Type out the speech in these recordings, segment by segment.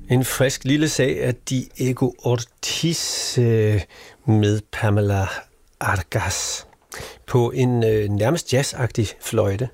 En frisk lille sag af Diego Ortiz med Pamela Argas på en nærmest jazzagtig fløjte.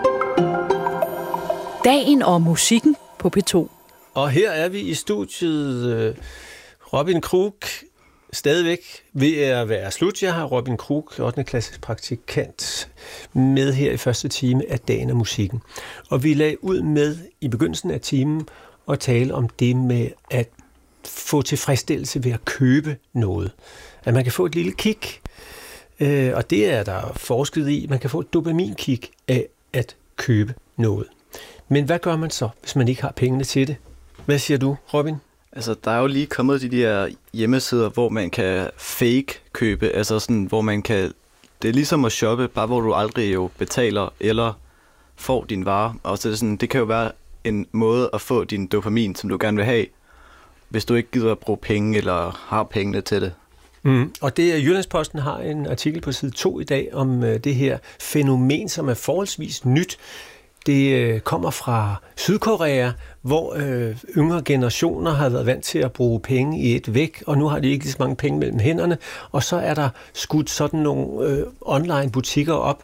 Dagen og musikken på P2. Og her er vi i studiet. Robin Krug, stadigvæk ved at være slut. Jeg har Robin Krug, 8. klasses praktikant, med her i første time af Dagen og musikken. Og vi lagde ud med i begyndelsen af timen at tale om det med at få tilfredsstillelse ved at købe noget. At man kan få et lille kick, og det er der forsket i. Man kan få et dopaminkick af at købe noget. Men hvad gør man så, hvis man ikke har pengene til det? Hvad siger du, Robin? Altså, der er jo lige kommet de der hjemmesider, hvor man kan fake købe, altså sådan, hvor man kan, det er ligesom at shoppe, bare hvor du aldrig jo betaler eller får din vare. Og så er det sådan, det kan jo være en måde at få din dopamin, som du gerne vil have, hvis du ikke gider at bruge penge eller har pengene til det. Og det er Jyllandsposten har en artikel på side 2 i dag om det her fænomen, som er forholdsvis nyt. Det kommer fra Sydkorea, hvor yngre generationer har været vant til at bruge penge i et væk, og nu har de ikke så mange penge mellem hænderne, og så er der skudt sådan nogle online butikker op.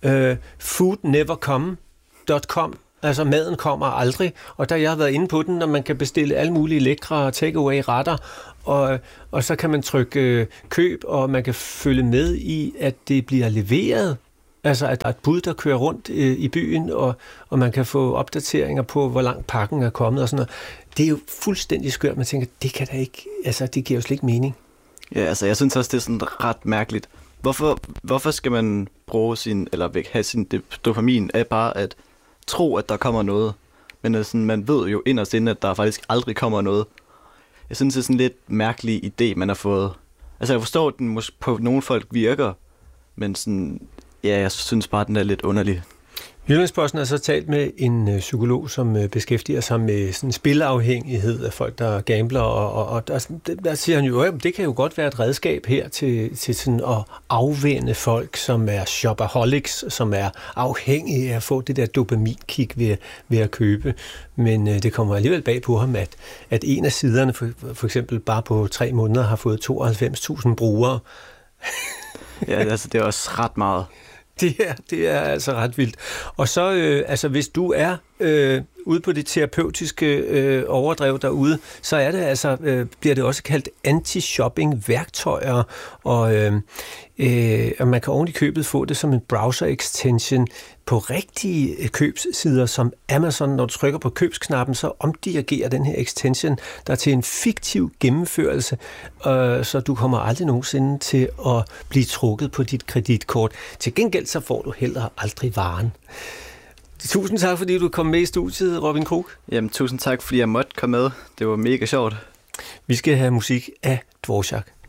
Foodnevercome.com, altså maden kommer aldrig, og der jeg har været inde på den, når man kan bestille alle mulige lækre takeaway retter, og så kan man trykke køb, og man kan følge med i, at det bliver leveret. Altså, at der er et bud, der kører rundt i byen, og man kan få opdateringer på, hvor langt pakken er kommet og sådan noget. Det er jo fuldstændig skørt. Man tænker, det kan da ikke, altså, det giver jo slet ikke mening. Ja, altså, jeg synes også, det er sådan ret mærkeligt. Hvorfor skal man bruge have sin dopamin af bare at tro, at der kommer noget? Men altså, man ved jo inderst inde, at der faktisk aldrig kommer noget. Jeg synes, det er sådan en lidt mærkelig idé, man har fået. Altså, jeg forstår, at den på nogle folk virker, men sådan... Ja, jeg synes bare, den er lidt underlig. Jyllandsposten har så talt med en psykolog, som beskæftiger sig med sådan spilafhængighed af folk, der gambler, og der siger han jo, at det kan jo godt være et redskab her til sådan at afvænne folk, som er shopaholics, som er afhængige af at få det der dopaminkick ved at købe. Men det kommer alligevel bag på ham, at en af siderne for eksempel bare på 3 måneder har fået 92.000 brugere. Ja, altså det er også ret meget. Det er altså ret vildt. Og så, altså hvis du er ude på det terapeutiske overdrev derude, så er det altså, bliver det også kaldt anti-shopping-værktøjer, og man kan oven i købet få det som en browser-extension på rigtige købssider som Amazon. Når du trykker på købsknappen, så omdirigerer den her extension der til en fiktiv gennemførelse, så du kommer aldrig nogensinde til at blive trukket på dit kreditkort. Til gengæld så får du heller aldrig varen. Tusind tak, fordi du kom med i studiet, Robin Krug. Jamen, tusind tak, fordi jeg måtte komme med. Det var mega sjovt. Vi skal have musik af Dvorak.